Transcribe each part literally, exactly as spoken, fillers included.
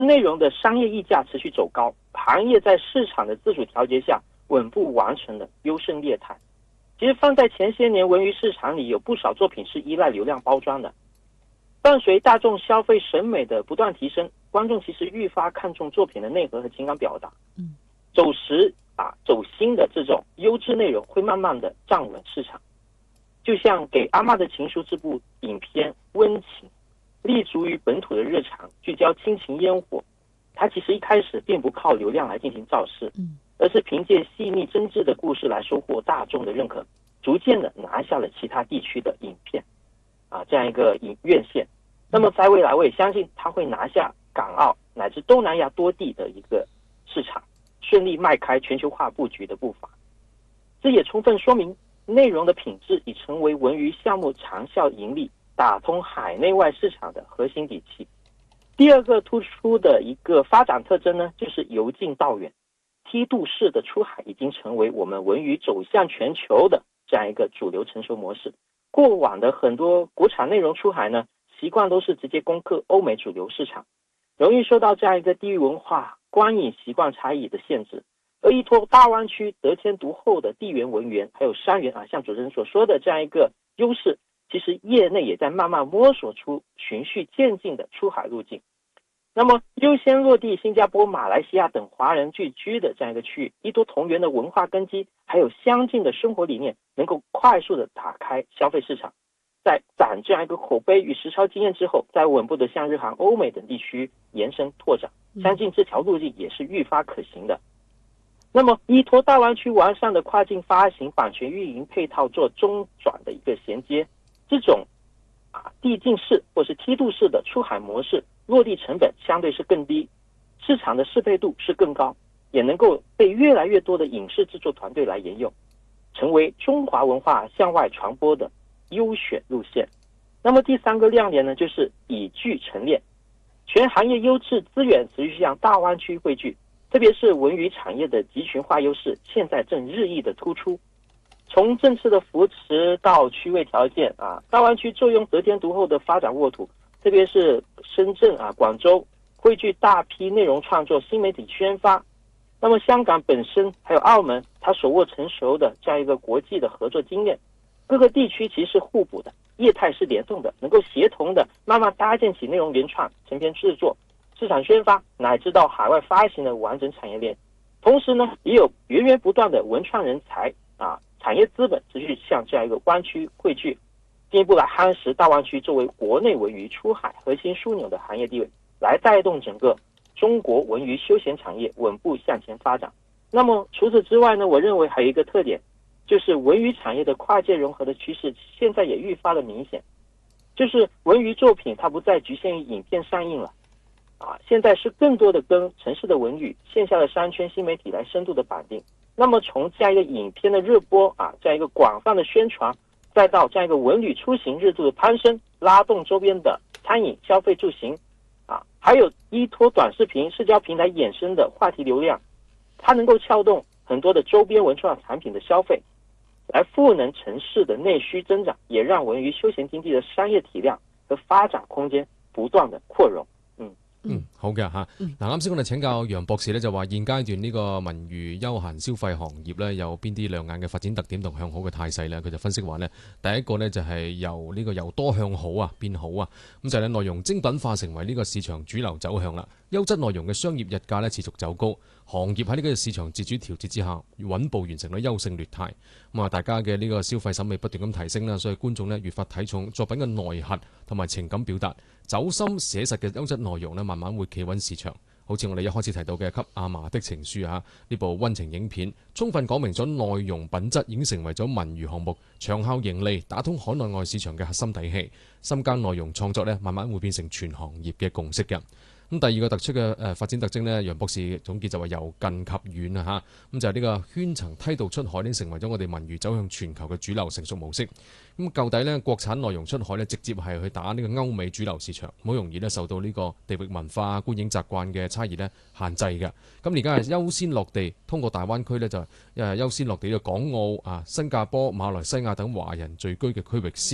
内容的商业溢价持续走高，行业在市场的自主调节下稳步完成了优胜劣汰。其实放在前些年文娱市场里，有不少作品是依赖流量包装的。伴随大众消费审美的不断提升，观众其实愈发看重作品的内核和情感表达。 嗯， 走时啊，走心的这种优质内容会慢慢的站稳市场。就像《给阿嬷的情书》这部影片，温情立足于本土的日常，聚焦亲情烟火。它其实一开始并不靠流量来进行造势， 嗯， 而是凭借细腻真挚的故事来收获大众的认可，逐渐的拿下了其他地区的影片啊这样一个影院线。那么在未来，我也相信它会拿下港澳乃至东南亚多地的一个市场，顺利迈开全球化布局的步伐。这也充分说明内容的品质已成为文娱项目长效盈利、打通海内外市场的核心底气。第二个突出的一个发展特征呢，就是由近到远，梯度式的出海已经成为我们文娱走向全球的这样一个主流成熟模式。过往的很多国产内容出海呢，习惯都是直接攻克欧美主流市场，容易受到这样一个地域文化、观影习惯差异的限制。而依托大湾区得天独厚的地缘文缘还有山源啊，像主持人所说的这样一个优势，其实业内也在慢慢摸索出循序渐进的出海路径。那么优先落地新加坡、马来西亚等华人聚居的这样一个区域，依托同源的文化根基还有相近的生活理念，能够快速的打开消费市场。在攒这样一个口碑与实操经验之后，再稳步的向日韩、欧美等地区延伸拓展，相信这条路径也是愈发可行的。那么依托大湾区完善的跨境发行版权运营配套做中转的一个衔接，这种啊递进式或是梯度式的出海模式，落地成本相对是更低，市场的适配度是更高，也能够被越来越多的影视制作团队来沿用，成为中华文化向外传播的优选路线。那么第三个亮点呢，就是以剧成链，全行业优质资源持续向大湾区汇聚，特别是文娱产业的集群化优势，现在正日益的突出。从政策的扶持到区位条件啊，大湾区坐拥得天独厚的发展沃土，特别是深圳啊、广州汇聚大批内容创作、新媒体宣发。那么香港本身还有澳门，它手握成熟的这样一个国际的合作经验，各个地区其实是互补的，业态是联动的，能够协同的慢慢搭建起内容原创、成片制作、市场宣发乃至到海外发行的完整产业链。同时呢，也有源源不断的文创人才啊、产业资本持续向这样一个湾区汇聚，进一步来夯实大湾区作为国内文娱出海核心枢纽的行业地位，来带动整个中国文娱休闲产业稳步向前发展。那么除此之外呢，我认为还有一个特点，就是文娱产业的跨界融合的趋势现在也愈发的明显，就是文娱作品它不再局限于影片上映了啊，现在是更多的跟城市的文娱、线下的商圈、新媒体来深度的绑定。那么从这样一个影片的热播啊，这样一个广泛的宣传，再到这样一个文旅出行热度的攀升，拉动周边的餐饮、消费、住行啊，还有依托短视频、社交平台衍生的话题流量，它能够撬动很多的周边文创产品的消费，来赋能城市的内需增长，也让文娱休閒經濟的商業體量和發展空間不斷的擴容。嗯嗯，好嘅嚇。嗱，啱先我哋請教楊博士咧，就話現階段呢個文娛休閒消費行業咧有邊啲亮眼嘅發展特點同向好嘅態勢咧？佢就分析話咧，第一個咧就係由呢個由多向好啊變好啊，咁就係咧內容精品化成為呢個市場主流走向啦。優質內容嘅商業日價咧持續走高，行業喺呢個市場自主調節之下，穩步完成咗優勝劣汰。咁啊，大家嘅呢個消費審美不斷咁提升啦，所以觀眾咧越發睇重作品嘅內核同埋情感表達，走心寫實嘅優質內容咧，慢慢會企穩市場。好似我哋一開始提到嘅《給阿嫲的情書》啊，呢部溫情影片，充分講明咗內容品質已經成為咗文娛項目長效盈利、打通海內外市場嘅核心底氣。深耕內容創作咧，慢慢會變成全行業嘅共識嘅。咁第二個突出嘅誒發展特徵呢，楊博士總結就話由近及遠啊嚇，咁就係呢個圈層梯度出海已經成為咗我哋文娛走向全球嘅主流成熟模式。咁究底呢，國產內容出海呢，直接係去打呢個歐美主流市場，好容易呢受到呢個地域文化、觀影習慣嘅差異呢限制嘅。咁而家係優先落地，通過大灣區呢，就誒優先落地嘅港澳啊、新加坡、馬來西亞等華人聚居嘅區域先。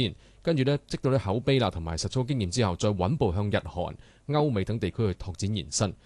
跟住咧積到啲口碑啦，同埋實操經驗之後，再穩步向日韓、歐美等地區去拓展延伸。